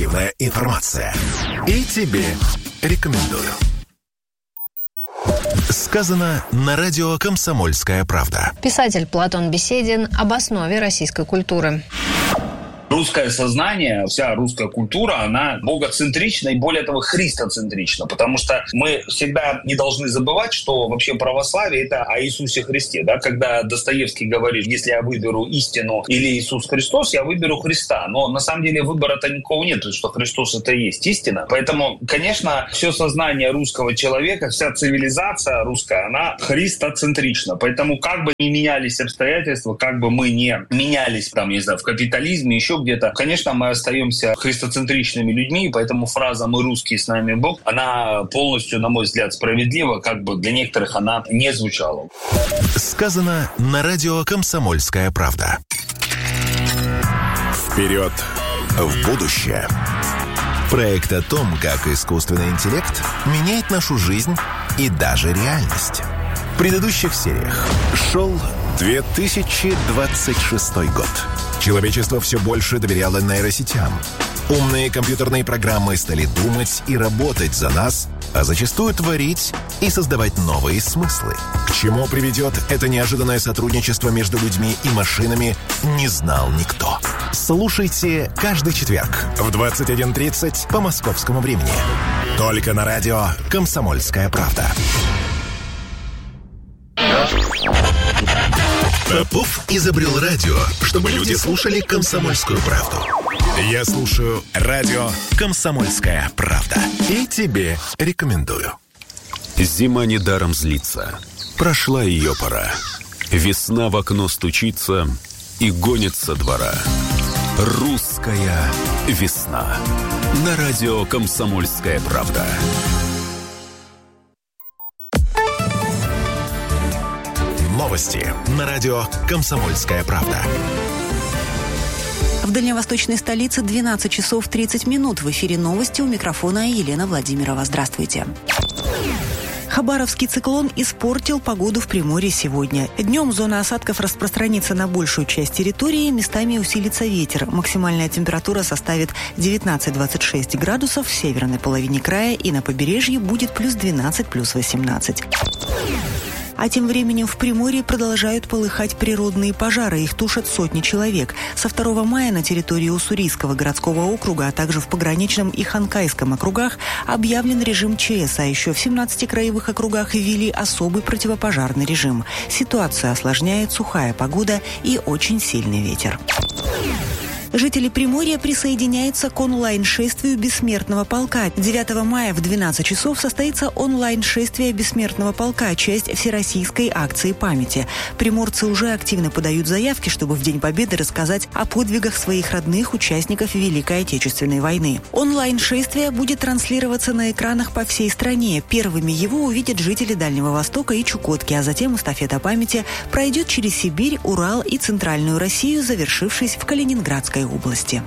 Оперативная информация. И тебе рекомендую. Сказано на радио «Комсомольская правда». Писатель Платон Беседин об основе российской культуры. Русское сознание, вся русская культура, она богоцентрична и, более того, христоцентрична, потому что мы всегда не должны забывать, что вообще православие — это о Иисусе Христе. Да? Когда Достоевский говорит, если я выберу истину или Иисус Христос, я выберу Христа. Но на самом деле выбора-то никакого нет, что Христос — это и есть истина. Поэтому, конечно, все сознание русского человека, вся цивилизация русская, она христоцентрична. Поэтому как бы ни менялись обстоятельства, как бы мы не менялись, там, не знаю, в капитализме, еще где-то, конечно, мы остаемся христоцентричными людьми, и поэтому фраза «мы русские, с нами Бог», она полностью, на мой взгляд, справедлива, как бы для некоторых она не звучала. Сказано на радио «Комсомольская правда». Вперед в будущее. Проект о том, как искусственный интеллект меняет нашу жизнь и даже реальность. В предыдущих сериях шел 2026 год. Человечество все больше доверяло нейросетям. Умные компьютерные программы стали думать и работать за нас, а зачастую творить и создавать новые смыслы. К чему приведет это неожиданное сотрудничество между людьми и машинами, не знал никто. Слушайте каждый четверг в 21:30 по московскому времени. Только на радио «Комсомольская правда». Попов изобрел радио, чтобы люди слушали «Комсомольскую правду». Я слушаю радио «Комсомольская правда». И тебе рекомендую. Зима недаром злится. Прошла ее пора. Весна в окно стучится и гонит со двора. Русская весна. На радио «Комсомольская правда». Новости на радио «Комсомольская правда». В дальневосточной столице 12 часов 30 минут. В эфире новости, у микрофона Елена Владимирова. Здравствуйте. Хабаровский циклон испортил погоду в Приморье сегодня. Днем зона осадков распространится на большую часть территории, местами усилится ветер. Максимальная температура составит 19-26 градусов в северной половине края и на побережье будет плюс 12, плюс 18. А тем временем в Приморье продолжают полыхать природные пожары. Их тушат сотни человек. Со 2 мая на территории Уссурийского городского округа, а также в пограничном и Ханкайском округах объявлен режим ЧС, а еще в 17 краевых округах ввели особый противопожарный режим. Ситуацию осложняет сухая погода и очень сильный ветер. Жители Приморья присоединяются к онлайн-шествию Бессмертного полка. 9 мая в 12 часов состоится онлайн-шествие Бессмертного полка, часть всероссийской акции памяти. Приморцы уже активно подают заявки, чтобы в День Победы рассказать о подвигах своих родных участников Великой Отечественной войны. Онлайн-шествие будет транслироваться на экранах по всей стране. Первыми его увидят жители Дальнего Востока и Чукотки, а затем эстафета памяти пройдет через Сибирь, Урал и Центральную Россию, завершившись в Калининградской области.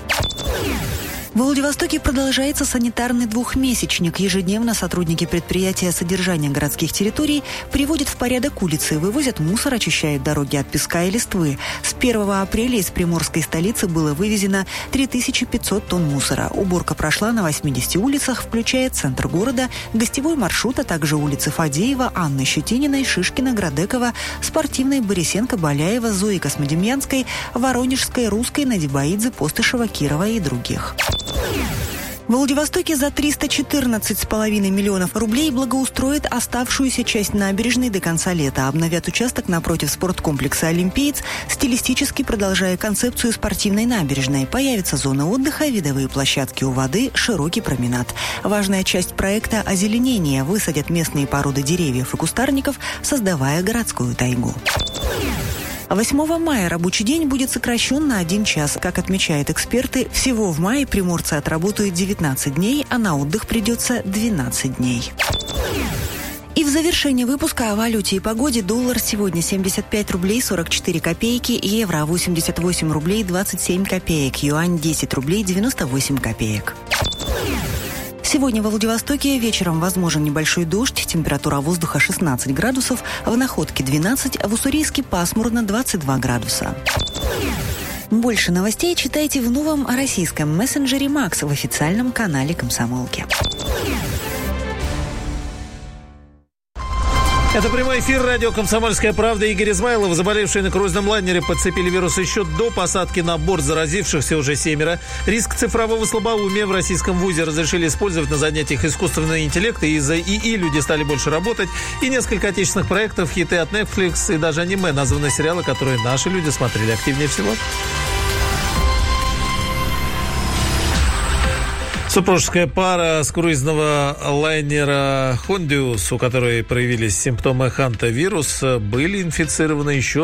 В Владивостоке продолжается санитарный двухмесячник. Ежедневно сотрудники предприятия содержания городских территорий приводят в порядок улицы, вывозят мусор, очищают дороги от песка и листвы. С 1 апреля из приморской столицы было вывезено 3500 тонн мусора. Уборка прошла на 80 улицах, включая центр города, гостевой маршрут, а также улицы Фадеева, Анны Щетининой, Шишкина, Градекова, Спортивной, Борисенко, Баляева, Зои Космодемьянской, Воронежской, Русской, Надибаидзе, Постышева, Кирова и других. В Владивостоке за 314,5 миллионов рублей благоустроят оставшуюся часть набережной до конца лета. Обновят участок напротив спорткомплекса «Олимпиец», стилистически продолжая концепцию спортивной набережной. Появится зона отдыха, видовые площадки у воды, широкий променад. Важная часть проекта – озеленение. Высадят местные породы деревьев и кустарников, создавая городскую тайгу. 8 мая рабочий день будет сокращен на 1 час. Как отмечают эксперты, всего в мае приморцы отработают 19 дней, а на отдых придется 12 дней. И в завершении выпуска о валюте и погоде. Доллар сегодня 75 рублей 44 копейки, евро 88 рублей 27 копеек, юань 10 рублей 98 копеек. Сегодня во Владивостоке вечером возможен небольшой дождь, температура воздуха 16 градусов, в Находке 12, а в Уссурийске пасмурно 22 градуса. Больше новостей читайте в новом российском мессенджере «Макс» в официальном канале «Комсомолки». Это прямой эфир радио «Комсомольская правда». Игорь Измайлов. Заболевшие на круизном лайнере подцепили вирус еще до посадки на борт. Заразившихся уже 7. Риск цифрового слабоумия в российском вузе разрешили использовать на занятиях искусственного интеллекта. Из-за ИИ люди стали больше работать. И несколько отечественных проектов, хиты от Netflix и даже аниме, названы сериалы, которые наши люди смотрели активнее всего. Супружеская пара с круизного лайнера «Хондиус», у которой проявились симптомы хантавируса, были инфицированы еще